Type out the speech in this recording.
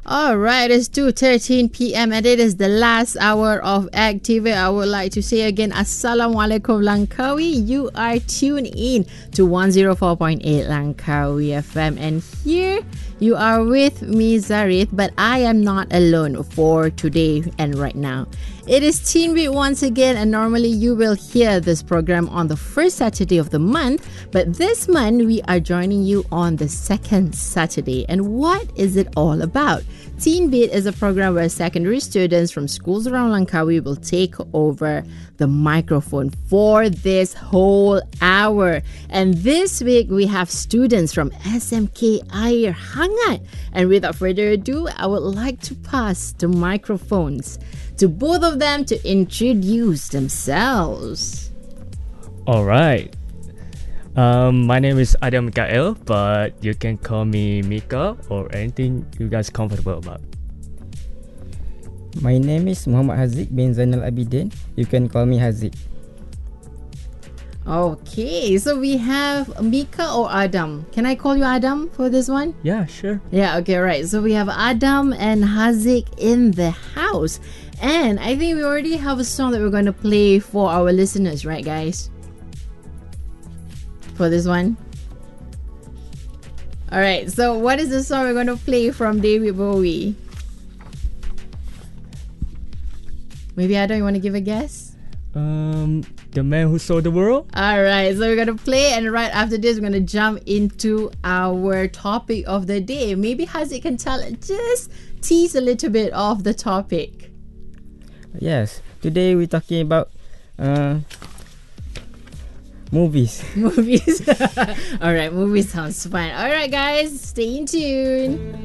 All right, it's 2:13 p.m. and it is the last hour of Activate. I would like to say again, Assalamualaikum Langkawi. You are tuned in to 104.8 Langkawi FM, and here you are with me, Zarith, but I am not alone for today and right now. It is Teen Beat once again, and normally you will hear this program on the first Saturday of the month, but this month we are joining you on the second Saturday. And what is it all about? Teen Beat is a program where secondary students from schools around Langkawi will take over the microphone for this whole hour. And this week we have students from SMK Air Hangat. And without further ado, I would like to pass the microphones to both of them to introduce themselves. All right. My name is Adam Mikael, but you can call me Mika or anything you guys comfortable about. My name is Muhammad Haziq bin Zainal Abidin. You can call me Haziq. Okay, so we have Mika or Adam. Can I call you Adam for this one? Yeah, sure. Yeah, okay, right. So we have Adam and Haziq in the house. And I think we already have a song that we're going to play for our listeners, right, guys? For this one. Alright, so what is the song we're going to play from David Bowie? Maybe Adam, you want to give a guess? The Man Who Sold the World. Alright, so we're going to play, and right after this, we're going to jump into our topic of the day. Maybe Haziq can just tease a little bit of the topic. Yes, today we're talking about movies. Movies. Alright, movies sounds fun. Alright, guys, stay in tune.